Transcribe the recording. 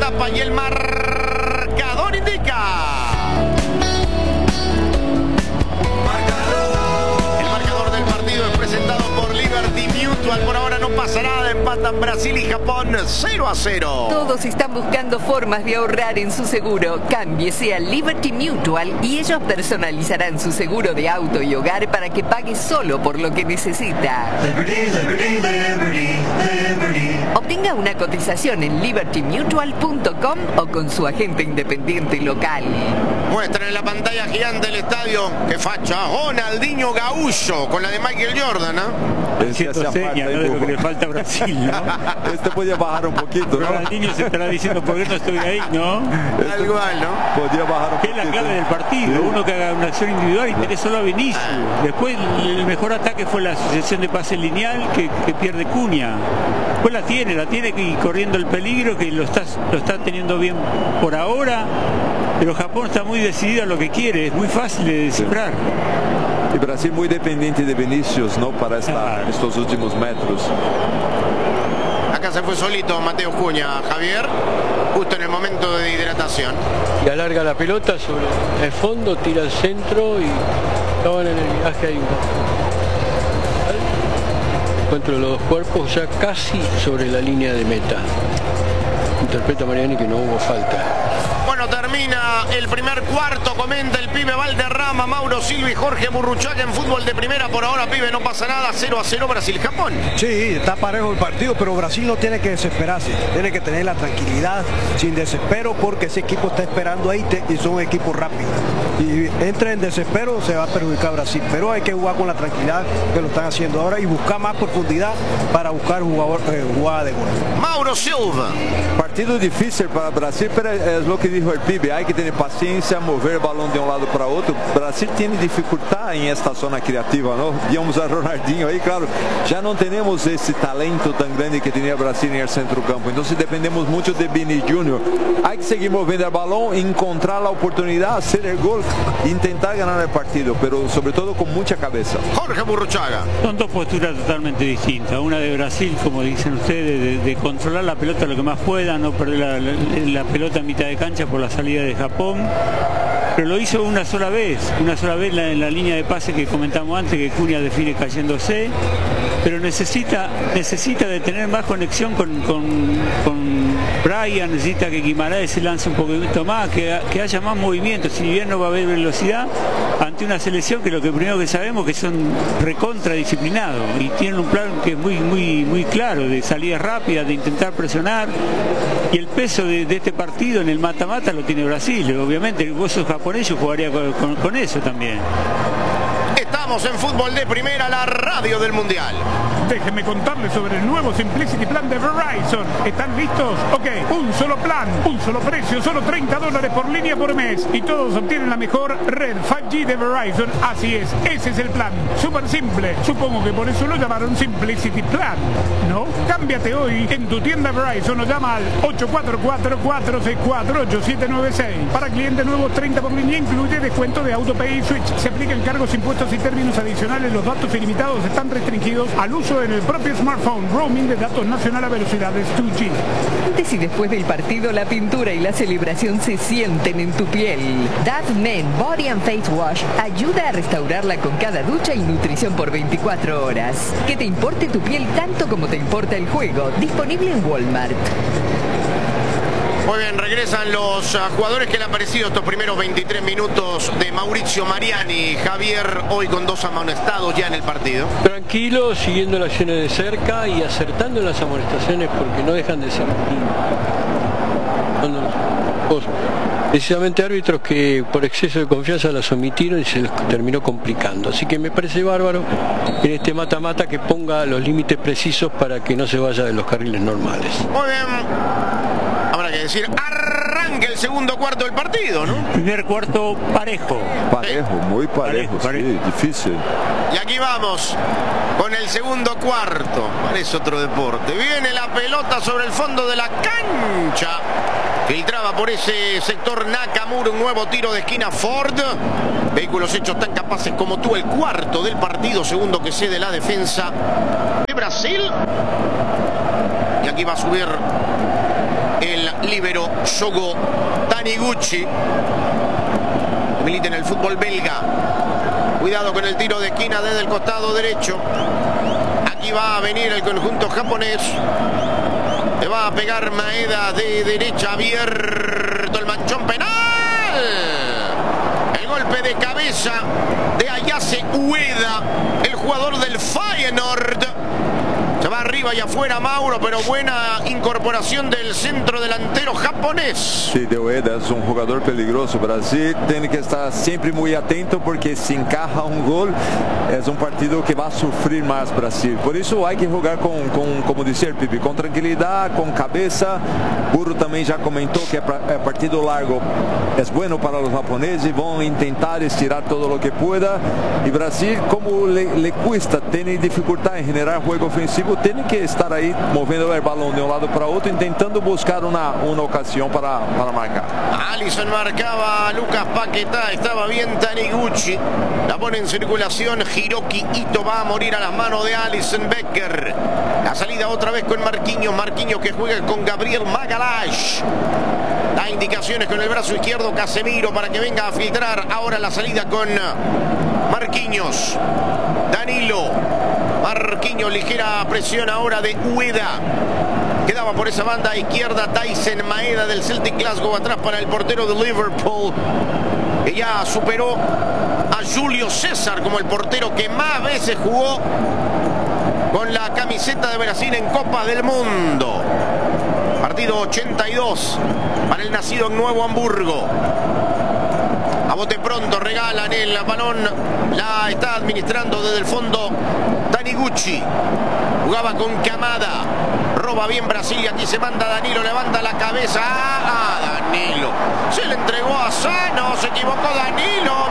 etapa y el marcador indica. El marcador del partido es presentado por Liberty Mutual. Por ahora no pasa nada, empatan Brasil y Japón 0-0. Todos están buscando formas de ahorrar en su seguro. Cámbiese a Liberty Mutual y ellos personalizarán su seguro de auto y hogar para que pague solo por lo que necesita. Obtenga una cotización en libertymutual.com o con su agente independiente local. Muestran en la pantalla gigante del estadio que facha Ronaldinho Gaúcho con la de Michael Jordan, Haciendo señas, ¿no? De lo que le falta a Brasil, ¿no? Este podía bajar un poquito, ¿no? Ronaldinho se estará diciendo por qué no estoy ahí, ¿no? Algo igual, ¿no? Podía bajar un Que poquito. es la clave del partido, uno que haga una acción individual y tiene solo a Vinicius. Después el mejor ataque fue la asociación de pase lineal que pierde Cunha. Después la tiene y corriendo el peligro que lo está teniendo bien por ahora, pero Japón está muy decidido a lo que quiere, es muy fácil de descifrar. Y Brasil muy dependiente de Vinicius, ¿no? Para estos últimos metros. Acá se fue solito Mateo Cunha, Javier, justo en el momento de hidratación. Y alarga la pelota sobre el fondo, tira al centro y estaban en el viraje ahí. Encuentro los dos cuerpos ya casi sobre la línea de meta. Interpreta Mariani que no hubo falta. Bueno, termina el primer cuarto, comenta el pibe Valderrama, Mauro Silva y Jorge Burruchaga en fútbol de primera. Por ahora, pibe, no pasa nada, 0-0 Brasil-Japón. Sí, está parejo el partido, pero Brasil no tiene que desesperarse, tiene que tener la tranquilidad, sin desespero, porque ese equipo está esperando ahí y son equipos rápidos. Y entra en desespero, se va a perjudicar a Brasil, pero hay que jugar con la tranquilidad que lo están haciendo ahora y buscar más profundidad para buscar jugada de gol. Mauro Silva. Partido difícil para Brasil, pero es lo que dijo el pibe, hay que tener paciencia, mover el balón de un lado para otro. Brasil tiene dificultad en esta zona creativa, ¿no? Vimos a Ronaldinho ahí, claro, ya no tenemos ese talento tan grande que tenía Brasil en el centro campo, entonces dependemos mucho de Vini Junior. Hay que seguir moviendo el balón, encontrar la oportunidad, hacer el gol, intentar ganar el partido, pero sobre todo con mucha cabeza. Jorge Burruchaga. Son dos posturas totalmente distintas. Una de Brasil, como dicen ustedes, de controlar la pelota lo que más pueda, no perder la pelota en mitad de cancha por la salida de Japón. Pero lo hizo una sola vez en la línea de pase que comentamos antes, que Cunha define cayéndose. Pero necesita de tener más conexión con Brian, necesita que Guimaraes se lance un poquito más, que haya más movimiento. Si bien no va a haber velocidad, ante una selección que lo que primero que sabemos que son recontra disciplinados y tienen un plan que es muy claro, de salida rápida, de intentar presionar, y el peso de este partido en el mata-mata lo tiene Brasil. Obviamente vos sos japonés, yo jugaría con eso también. Estamos en fútbol de primera, la radio del mundial. Déjenme contarles sobre el nuevo Simplicity Plan de Verizon. ¿Están listos? Ok, un solo plan, un solo precio, solo $30 por línea por mes. Y todos obtienen la mejor red 5G de Verizon. Así es, ese es el plan. Súper simple. Supongo que por eso lo llamaron Simplicity Plan, ¿no? Cámbiate hoy en tu tienda Verizon o llama al 844-464-8796. Para clientes nuevos, 30 por línea, incluye descuento de AutoPay y Switch. Se aplican cargos, impuestos y términos adicionales. Los datos ilimitados están restringidos al uso en el propio smartphone. Roaming de datos nacional a velocidades 2G. Antes y después del partido, la pintura y la celebración se sienten en tu piel. Dove Men Body and Face Wash ayuda a restaurarla con cada ducha y nutrición por 24 horas. Que te importe tu piel tanto como te importa el juego. Disponible en Walmart. Muy bien, regresan los jugadores que le han parecido estos primeros 23 minutos de Mauricio Mariani. Javier, hoy con 2 amonestados ya en el partido. Tranquilo, siguiendo las acciones de cerca y acertando en las amonestaciones porque no dejan de ser precisamente árbitros que por exceso de confianza las omitieron y se les terminó complicando. Así que me parece bárbaro en este mata-mata que ponga los límites precisos para que no se vaya de los carriles normales. Muy bien. Habrá que decir, arranca el segundo cuarto del partido, ¿no? Primer cuarto parejo. Parejo, muy parejo, sí, difícil. Y aquí vamos con el segundo cuarto. Parece otro deporte. Viene la pelota sobre el fondo de la cancha. Filtraba por ese sector Nakamura, un nuevo tiro de esquina Ford. Vehículos hechos tan capaces como tú, el cuarto del partido, segundo que cede la defensa de Brasil. Y aquí va a subir el líbero Shogo Taniguchi. Milita en el fútbol belga. Cuidado con el tiro de esquina desde el costado derecho. Aquí va a venir el conjunto japonés. Le va a pegar Maeda de derecha, abierto el manchón penal. El golpe de cabeza de Ayase Ueda, el jugador del Feyenoord. Se va arriba y afuera Mauro, pero buena incorporación del centro delantero japonés. Sí, de Ueda es un jugador peligroso. Brasil tiene que estar siempre muy atento porque si encaja un gol es un partido que va a sufrir más Brasil. Por eso hay que jugar como decía el Pipi, con tranquilidad, con cabeza. Burro también ya comentó que el partido largo es bueno para los japoneses, van a intentar estirar todo lo que pueda. Y Brasil, como le cuesta, tiene dificultad en generar juego ofensivo, tiene que estar ahí moviendo el balón de un lado para otro, intentando buscar una ocasión para marcar. Alisson marcaba a Lucas Paquetá, estaba bien Taniguchi, la pone en circulación. Hiroki Ito va a morir a las manos de Alisson Becker. La salida otra vez con Marquinhos que juega con Gabriel Magalhães. Da indicaciones con el brazo izquierdo Casemiro para que venga a filtrar ahora la salida con Marquinhos. Danilo. Marquinhos, ligera presión ahora de Ueda. Quedaba por esa banda izquierda Tyson Maeda del Celtic Glasgow, atrás para el portero de Liverpool, que ya superó a Julio César como el portero que más veces jugó con la camiseta de Brasil en Copas del Mundo. Partido 82 para el nacido en Nuevo Hamburgo. A bote pronto regalan el balón, la está administrando desde el fondo Taniguchi. Jugaba con Kamada, roba bien Brasil y aquí se manda Danilo, levanta la cabeza. Danilo, se le entregó a Sano, se equivocó Danilo.